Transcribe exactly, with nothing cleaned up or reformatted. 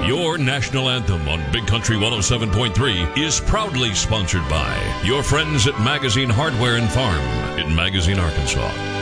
Your national anthem on Big Country one oh seven point three is proudly sponsored by your friends at Magazine Hardware and Farm in Magazine, Arkansas.